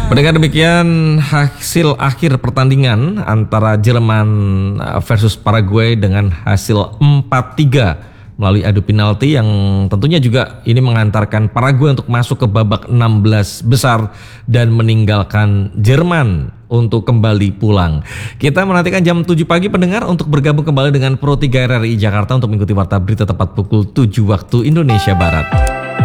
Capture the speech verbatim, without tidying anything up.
Mendengar demikian hasil akhir pertandingan antara Jerman versus Paraguay dengan hasil empat tiga melalui adu penalti yang tentunya juga ini mengantarkan Paraguay untuk masuk ke babak enam belas besar dan meninggalkan Jerman untuk kembali pulang. Kita menantikan jam tujuh pagi pendengar untuk bergabung kembali dengan Pro tiga R R I Jakarta untuk mengikuti warta berita tepat pukul tujuh waktu Indonesia Barat.